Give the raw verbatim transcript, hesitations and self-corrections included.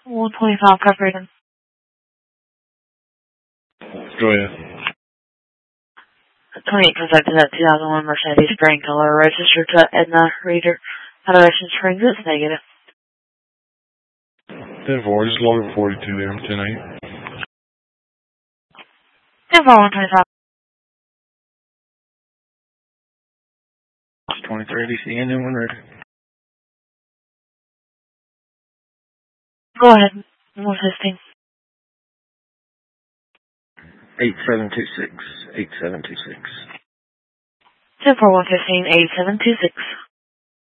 one twenty-five, copy. Go ahead. twenty-eight comes up to that two thousand one Mercedes green color, registered to Edna Reader, Ocean Springs. It's negative. ten four, just log forty-two there, ten eight. ten four, one twenty-five. twenty-three D C N, one ready. Go ahead. one fifteen. eight seven two six, eight seven two six. ten four, one fifteen, eight seven two six.